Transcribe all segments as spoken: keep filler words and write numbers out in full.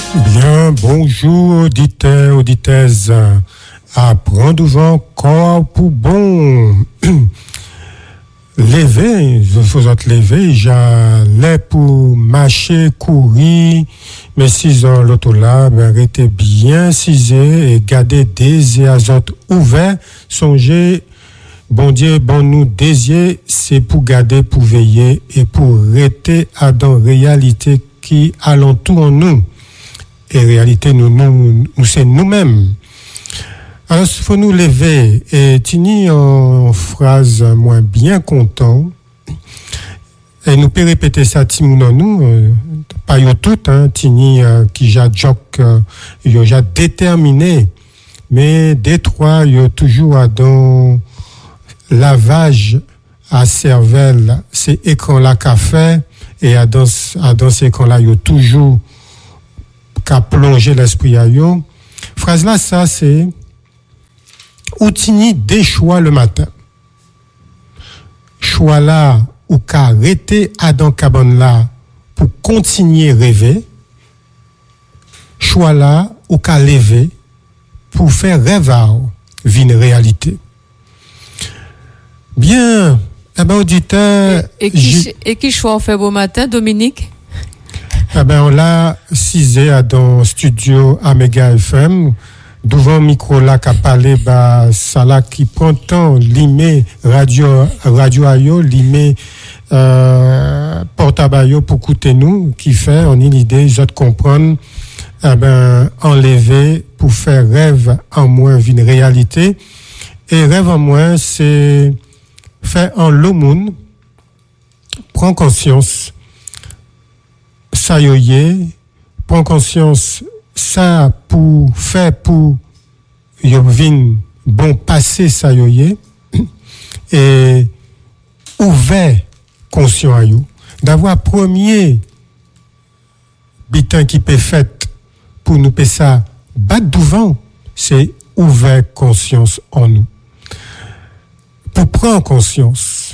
Bien, bonjour auditeurs, auditeuses. À prendre vent corps pour bon. Lever, je faisais lever, j'allais pour marcher, courir, mais six ans l'auto là, ben, était bien cisé et garder des azotes ouverts, songer, bon Dieu, bon nous désirer, c'est pour garder, pour veiller et pour rester à dans réalité qui alentour nous. Et réalité, nous, nous, nous c'est nous-mêmes. Alors, il faut nous lever. Et Tini, en phrase moins bien content, et nous peut répéter ça, Timoun, nous, euh, pas yo tout, hein, Tini, euh, qui j'a joc, euh, yo j'a déterminé, mais des trois, yo toujours à dans lavage à cervelle, c'est écran-là qu'a fait, et à dans, à dans ces écrans-là, yo toujours qu'à plonger l'esprit à yo. Phrase là, ça, c'est, ou tini des choix le matin. Choix là, ou qu'à arrêter Adam Cabane là pour continuer rêver. Choix là, ou qu'à lever pour faire rêver une réalité. Bien, eh ben, auditeur. Et, et, qui, et qui choix on fait beau matin, Dominique? Eh ben, on l'a cisé à dans studio Améga F M. Devant micro là qu'a parlé bah ça là qui prend temps limé radio radio ayo limé euh, portable ayo pour écouter nous qui fait on a une idée je te comprendre eh ben enlever pour faire rêve en moins une réalité et rêve en moins c'est faire en l'aumône prends conscience ça yoye prends conscience ça pour faire pour yo vin bon passer ça yoye et ouvert conscient à yo d'avoir premier bitin qui peut fait pour nous payer ça battre devant c'est ouvert conscience en nous pour prendre conscience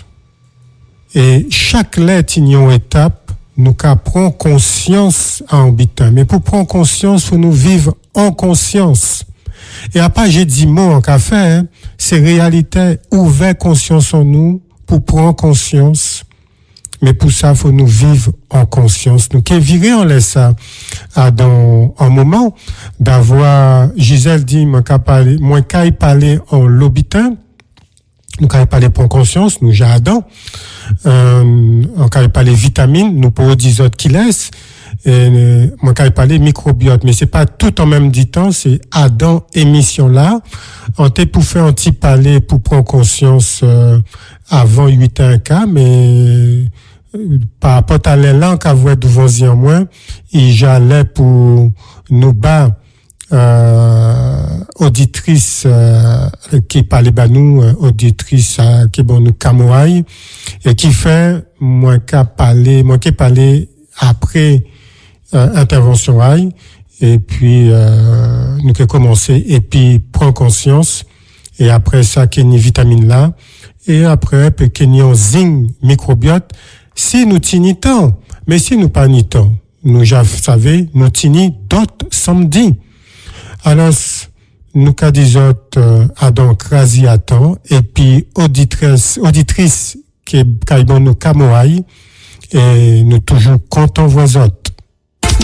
et chaque lettre une étape nous prenons conscience en bitin. Mais pour prendre conscience, faut nous vivre en conscience. Et après, j'ai dit mot en café, hein, c'est réalité, ouvert conscience en nous pour prendre conscience. Mais pour ça, faut nous vivre en conscience. Nous qui virer en laisse ça à dans un moment d'avoir, Gisèle dit, moi qu'à parler, moi qu'à y parler en l'obitin. Nous quand parler pour conscience, nous j'adore. Euh, on quand parler vitamines, nous pour dix autres qui laissent. Et euh, moi quand parler microbiote, mais c'est pas tout en même temps, c'est Adam émission là. On t'est pour faire un petit parler pour prendre conscience euh, avant huit ans cas, mais euh, par rapport à l'élan qu'a voix devant y en moins, il j'allais pour nous bas Euh, auditrice euh, qui parlait bah nous euh, auditrice euh, qui bon nous Kamoaï et qui fait moins qu'à parler moins qu'à parler après euh, intervention aïe et puis euh, nous qui commencer et puis prendre conscience et après ça qu'il y a une vitamine là et après puis qu'il y a un zinc microbiote si nous tini temps mais si nous pas ni temps nous savez nous tini d'autres samedi. Alors, nous qu'a dit autres, euh, à donc crasi à temps, et puis auditrice, auditrice qui est, qui est bon nous Kamoaï, et nous toujours contents voix autres.